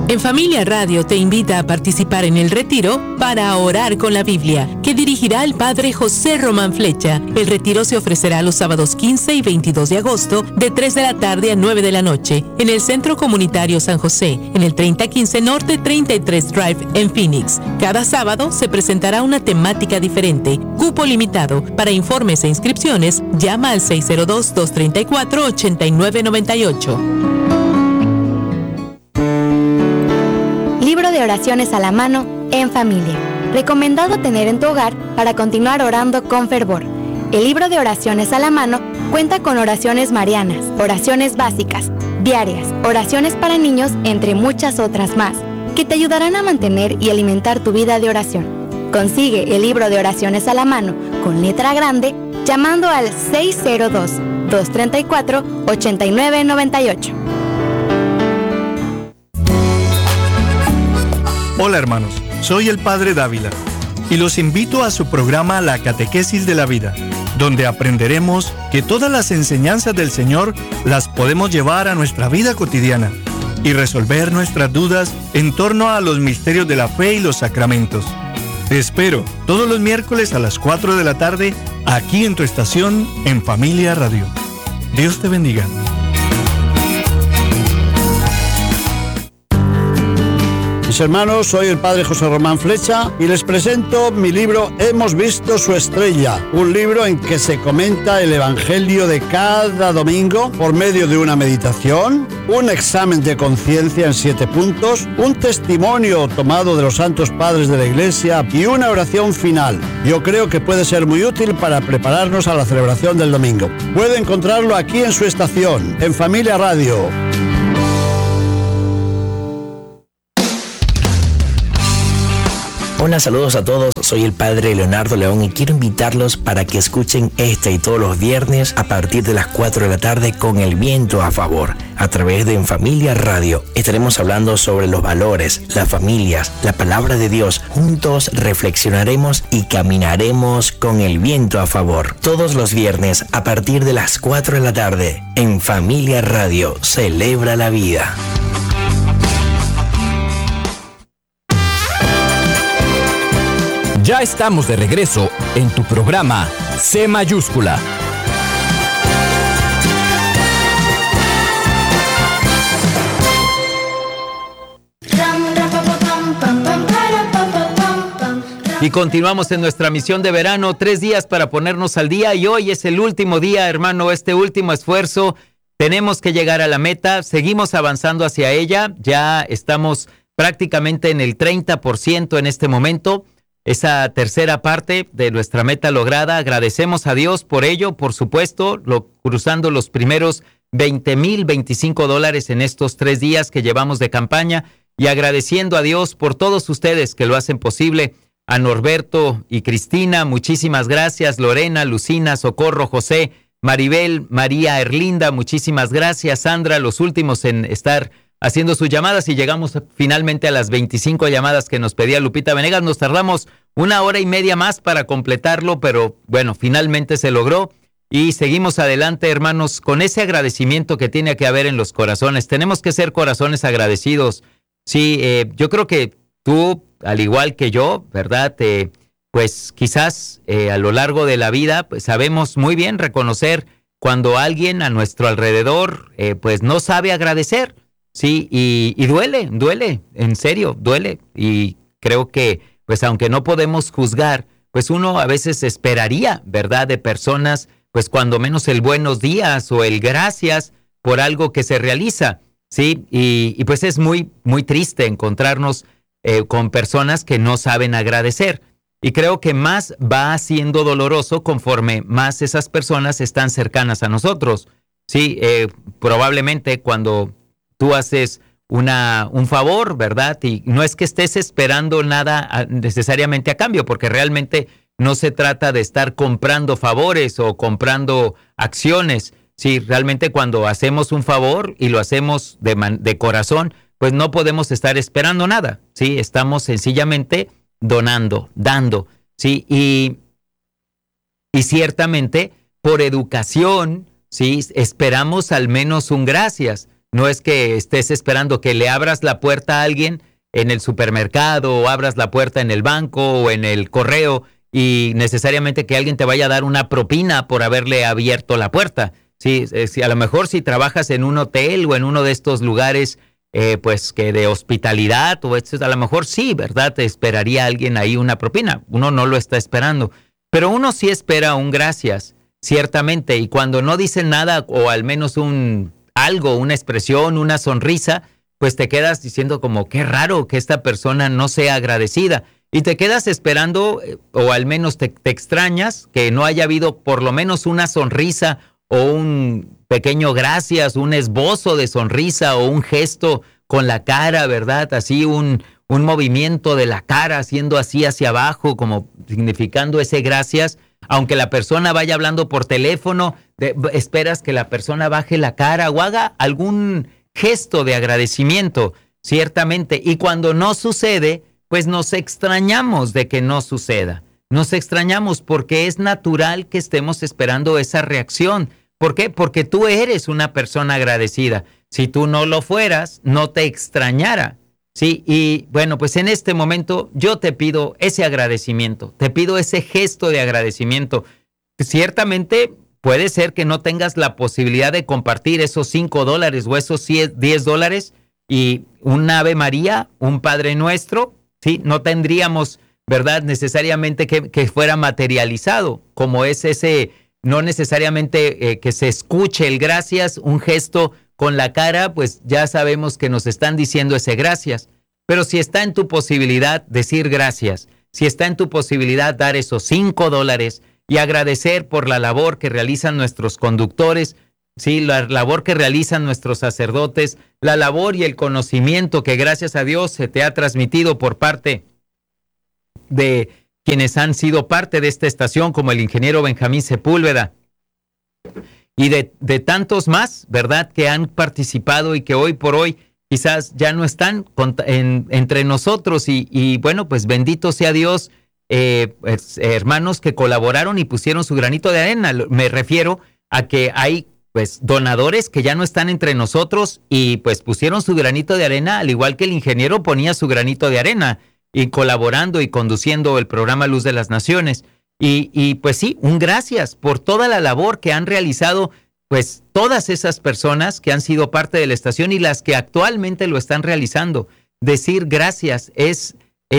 En Familia Radio te invita a participar en el retiro para orar con la Biblia, que dirigirá el Padre José Román Flecha. El retiro se ofrecerá los sábados 15 y 22 de agosto, de 3 de la tarde a 9 de la noche, en el Centro Comunitario San José, en el 3015 Norte 33 Drive, en Phoenix. Cada sábado se presentará una temática diferente. Cupo limitado. Para informes e inscripciones, llama al 602-234-8998. Libro de oraciones a la mano en familia. Recomendado tener en tu hogar para continuar orando con fervor. El libro de oraciones a la mano cuenta con oraciones marianas, oraciones básicas, diarias, oraciones para niños, entre muchas otras más, que te ayudarán a mantener y alimentar tu vida de oración. Consigue el libro de oraciones a la mano con letra grande llamando al 602-234-8998. Hola hermanos, soy el Padre Dávila y los invito a su programa La Catequesis de la Vida, donde aprenderemos que todas las enseñanzas del Señor las podemos llevar a nuestra vida cotidiana y resolver nuestras dudas en torno a los misterios de la fe y los sacramentos. Te espero todos los miércoles a las 4 de la tarde aquí en tu estación en Familia Radio. Dios te bendiga. Mis hermanos, soy el Padre José Román Flecha y les presento mi libro Hemos visto su estrella, un libro en que se comenta el Evangelio de cada domingo por medio de una meditación, un examen de conciencia en 7 puntos, un testimonio tomado de los santos padres de la Iglesia y una oración final. Yo creo que puede ser muy útil para prepararnos a la celebración del domingo. Puede encontrarlo aquí en su estación, en Familia Radio. Hola, saludos a todos, soy el Padre Leonardo León y quiero invitarlos para que escuchen este y todos los viernes a partir de las 4 de la tarde con el viento a favor, a través de En Familia Radio. Estaremos hablando sobre los valores, las familias, la palabra de Dios. Juntos reflexionaremos y caminaremos con el viento a favor. Todos los viernes a partir de las 4 de la tarde, En Familia Radio, celebra la vida. Ya estamos de regreso en tu programa C mayúscula. Y continuamos en nuestra misión de verano, 3 días para ponernos al día, y hoy es el último día, hermano, este último esfuerzo. Tenemos que llegar a la meta, seguimos avanzando hacia ella, ya estamos prácticamente en el 30% en este momento. Esa tercera parte de nuestra meta lograda, agradecemos a Dios por ello, por supuesto, cruzando los primeros $20,025 en estos 3 días que llevamos de campaña, y agradeciendo a Dios por todos ustedes que lo hacen posible. A Norberto y Cristina, muchísimas gracias. Lorena, Lucina, Socorro, José, Maribel, María, Erlinda, muchísimas gracias. Sandra, los últimos en estar haciendo sus llamadas, y llegamos finalmente a las 25 llamadas que nos pedía Lupita Venegas. Nos tardamos 1 hora y media más para completarlo, pero bueno, finalmente se logró y seguimos adelante, hermanos, con ese agradecimiento que tiene que haber en los corazones. Tenemos que ser corazones agradecidos. Sí, yo creo que tú, al igual que yo, ¿verdad? Pues quizás a lo largo de la vida pues, sabemos muy bien reconocer cuando alguien a nuestro alrededor pues no sabe agradecer. Sí, y duele, en serio, duele. Y creo que, pues aunque no podemos juzgar, pues uno a veces esperaría, ¿verdad?, de personas, pues cuando menos el buenos días o el gracias por algo que se realiza, ¿sí? Y pues es muy, muy triste encontrarnos con personas que no saben agradecer. Y creo que más va siendo doloroso conforme más esas personas están cercanas a nosotros. Sí, probablemente cuando tú haces un favor, ¿verdad? Y no es que estés esperando nada necesariamente a cambio, porque realmente no se trata de estar comprando favores o comprando acciones. Sí, realmente cuando hacemos un favor y lo hacemos de corazón, pues no podemos estar esperando nada. Sí, estamos sencillamente donando, dando. Sí, y ciertamente por educación, sí, esperamos al menos un gracias. no es que estés esperando que le abras la puerta a alguien en el supermercado o abras la puerta en el banco o en el correo y necesariamente que alguien te vaya a dar una propina por haberle abierto la puerta. Sí, a lo mejor si trabajas en un hotel o en uno de estos lugares pues que de hospitalidad o a lo mejor sí, ¿verdad? Te esperaría alguien ahí una propina. Uno no lo está esperando, pero uno sí espera un gracias, ciertamente, y cuando no dicen nada o al menos algo, una expresión, una sonrisa, pues te quedas diciendo como qué raro que esta persona no sea agradecida y te quedas esperando o al menos te extrañas que no haya habido por lo menos una sonrisa o un pequeño gracias, un esbozo de sonrisa o un gesto con la cara, ¿verdad? Así un movimiento de la cara haciendo así hacia abajo como significando ese gracias. Aunque la persona vaya hablando por teléfono, esperas que la persona baje la cara o haga algún gesto de agradecimiento, ciertamente. Y cuando no sucede, pues nos extrañamos de que no suceda. Nos extrañamos porque es natural que estemos esperando esa reacción. ¿Por qué? Porque tú eres una persona agradecida. Si tú no lo fueras, no te extrañara. Sí, y bueno, pues en este momento yo te pido ese agradecimiento, te pido ese gesto de agradecimiento. Ciertamente puede ser que no tengas la posibilidad de compartir esos $5 o esos $10 y un Ave María, un Padre Nuestro, ¿sí? No tendríamos, ¿verdad? Necesariamente que fuera materializado, como es ese, no necesariamente que se escuche el gracias, un gesto con la cara, pues ya sabemos que nos están diciendo ese gracias. Pero si está en tu posibilidad decir gracias, si está en tu posibilidad dar esos $5 y agradecer por la labor que realizan nuestros conductores, sí, la labor que realizan nuestros sacerdotes, la labor y el conocimiento que gracias a Dios se te ha transmitido por parte de quienes han sido parte de esta estación, como el ingeniero Benjamín Sepúlveda, y de tantos más, ¿verdad?, que han participado y que hoy por hoy quizás ya no están entre nosotros. Y bueno, pues bendito sea Dios, hermanos que colaboraron y pusieron su granito de arena. Me refiero a que hay pues donadores que ya no están entre nosotros y pues pusieron su granito de arena, al igual que el ingeniero ponía su granito de arena y colaborando y conduciendo el programa Luz de las Naciones. Y pues sí, un gracias por toda la labor que han realizado pues todas esas personas que han sido parte de la estación y las que actualmente lo están realizando. Decir gracias es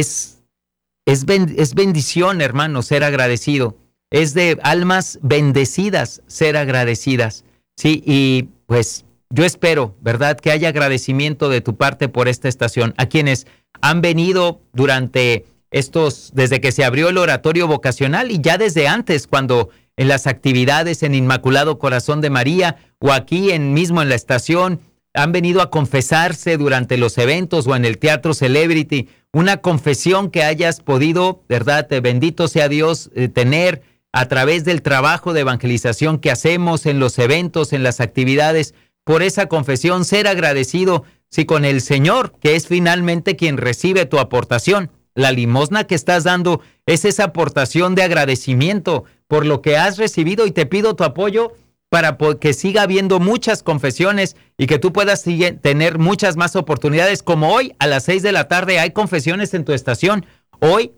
bendición, hermano, ser agradecido. Es de almas bendecidas ser agradecidas. Sí, y pues yo espero, ¿verdad?, que haya agradecimiento de tu parte por esta estación. A quienes han venido durante desde que se abrió el oratorio vocacional y ya desde antes, cuando en las actividades en Inmaculado Corazón de María o aquí mismo en la estación, han venido a confesarse durante los eventos o en el Teatro Celebrity, una confesión que hayas podido, ¿verdad?, bendito sea Dios, tener a través del trabajo de evangelización que hacemos en los eventos, en las actividades, por esa confesión, ser agradecido, sí, con el Señor, que es finalmente quien recibe tu aportación. La limosna que estás dando es esa aportación de agradecimiento por lo que has recibido, y te pido tu apoyo para que siga habiendo muchas confesiones y que tú puedas tener muchas más oportunidades, como hoy a las 6 de la tarde hay confesiones en tu estación. Hoy,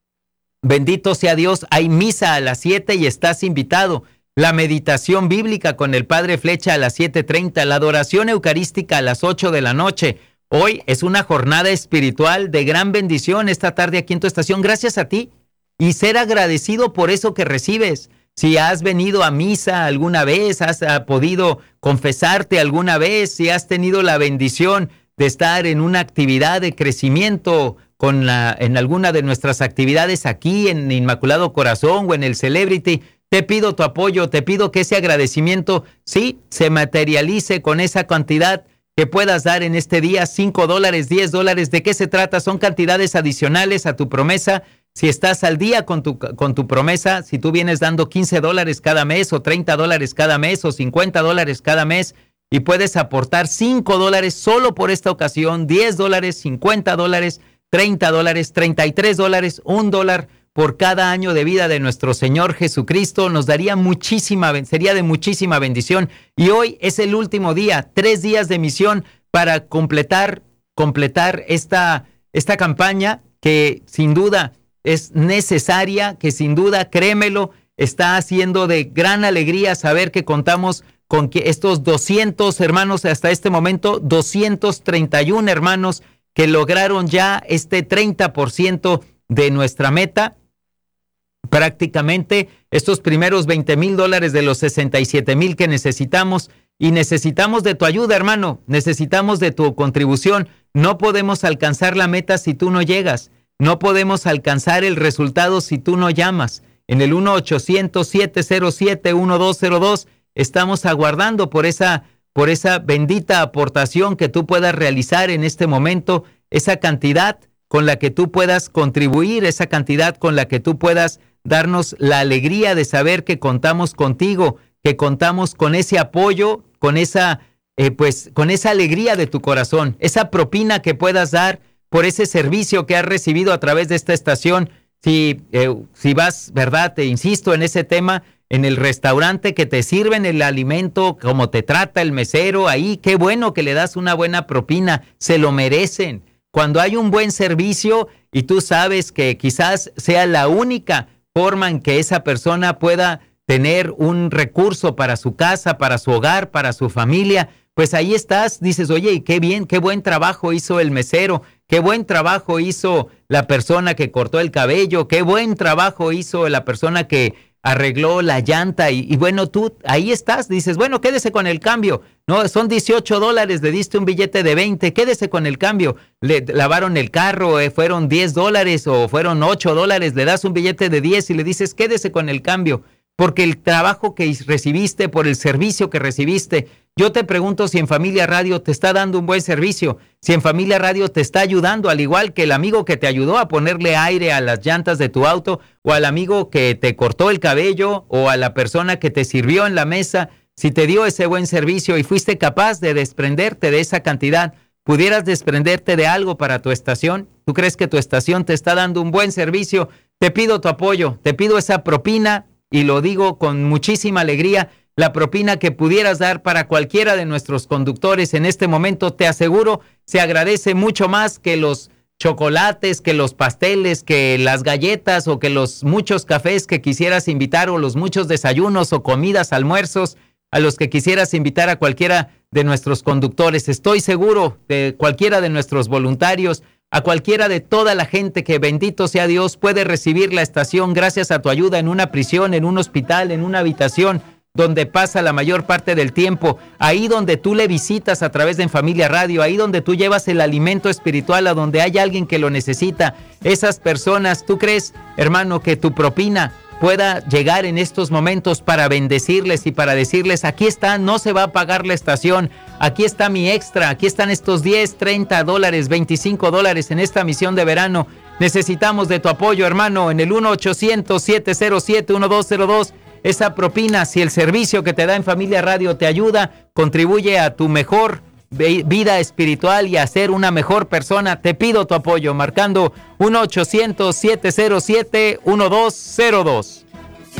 bendito sea Dios, hay misa a las 7 y estás invitado. La meditación bíblica con el Padre Flecha a las 7:30, la adoración eucarística a las 8 de la noche. Hoy es una jornada espiritual de gran bendición esta tarde aquí en tu estación, gracias a ti, y ser agradecido por eso que recibes. Si has venido a misa alguna vez, has podido confesarte alguna vez, si has tenido la bendición de estar en una actividad de crecimiento en alguna de nuestras actividades aquí en Inmaculado Corazón o en el Celebrity, te pido tu apoyo, te pido que ese agradecimiento sí se materialice con esa cantidad que puedas dar en este día, $5, $10. ¿De qué se trata? Son cantidades adicionales a tu promesa. Si estás al día con tu promesa, si tú vienes dando $15 cada mes o $30 cada mes o $50 cada mes y puedes aportar $5 solo por esta ocasión, $10, $50, $30, $33, $1, por cada año de vida de nuestro Señor Jesucristo. Nos daría sería de muchísima bendición. Y hoy es el último día, 3 días de misión para completar esta campaña que sin duda es necesaria, que sin duda, créemelo, está haciendo de gran alegría saber que contamos con que estos 200 hermanos, hasta este momento, 231 hermanos que lograron ya este 30% de nuestra meta. Prácticamente estos primeros $20,000 de los 67,000 que necesitamos, y necesitamos de tu ayuda, hermano, necesitamos de tu contribución. No podemos alcanzar la meta si tú no llegas, no podemos alcanzar el resultado si tú no llamas. En el 1-800-707-1202 estamos aguardando por esa bendita aportación que tú puedas realizar en este momento, esa cantidad con la que tú puedas contribuir, esa cantidad con la que tú puedas darnos la alegría de saber que contamos contigo, que contamos con ese apoyo, con esa alegría de tu corazón, esa propina que puedas dar por ese servicio que has recibido a través de esta estación. Si vas, ¿verdad? Te insisto en ese tema, en el restaurante que te sirven el alimento, como te trata el mesero ahí, qué bueno que le das una buena propina, se lo merecen. Cuando hay un buen servicio y tú sabes que quizás sea la única forma en que esa persona pueda tener un recurso para su casa, para su hogar, para su familia, pues ahí estás, dices, oye, qué bien, qué buen trabajo hizo el mesero, qué buen trabajo hizo la persona que cortó el cabello, qué buen trabajo hizo la persona que arregló la llanta, y bueno, tú ahí estás, dices, bueno, quédese con el cambio, no, son $18, le diste un billete de 20, quédese con el cambio, le lavaron el carro, fueron $10 o fueron $8, le das un billete de 10 y le dices, quédese con el cambio, porque el trabajo que recibiste, por el servicio que recibiste. Yo te pregunto si en Familia Radio te está dando un buen servicio, si en Familia Radio te está ayudando, al igual que el amigo que te ayudó a ponerle aire a las llantas de tu auto, o al amigo que te cortó el cabello, o a la persona que te sirvió en la mesa, si te dio ese buen servicio y fuiste capaz de desprenderte de esa cantidad, ¿pudieras desprenderte de algo para tu estación? ¿Tú crees que tu estación te está dando un buen servicio? Te pido tu apoyo, te pido esa propina, y lo digo con muchísima alegría, la propina que pudieras dar para cualquiera de nuestros conductores en este momento, te aseguro, se agradece mucho más que los chocolates, que los pasteles, que las galletas o que los muchos cafés que quisieras invitar, o los muchos desayunos o comidas, almuerzos a los que quisieras invitar a cualquiera de nuestros conductores. Estoy seguro de cualquiera de nuestros voluntarios, a cualquiera de toda la gente que, bendito sea Dios, puede recibir la estación gracias a tu ayuda en una prisión, en un hospital, en una habitación donde pasa la mayor parte del tiempo, ahí donde tú le visitas a través de En Familia Radio, ahí donde tú llevas el alimento espiritual a donde hay alguien que lo necesita. Esas personas, ¿tú crees, hermano, que tu propina pueda llegar en estos momentos para bendecirles y para decirles, aquí está, no se va a pagar la estación, aquí está mi extra, aquí están estos $10, $30, $25 en esta misión de verano? Necesitamos de tu apoyo, hermano, en el 1-800-707-1202, esa propina, si el servicio que te da En Familia Radio te ayuda, contribuye a tu mejor vida espiritual y a ser una mejor persona, te pido tu apoyo marcando 1-800-707-1202.